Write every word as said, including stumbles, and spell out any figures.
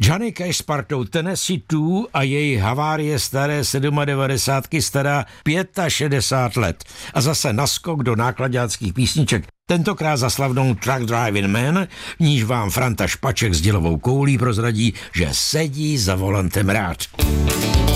Johnny Cash s partou Tennessee dva a její havárie staré devadesátky stará šedesát pět let. A zase naskok do náklaďáckých písniček. Tentokrát za slavnou Truck Driving Man, v níž vám Franta Špaček s dělovou koulí prozradí, že sedí za volantem rád.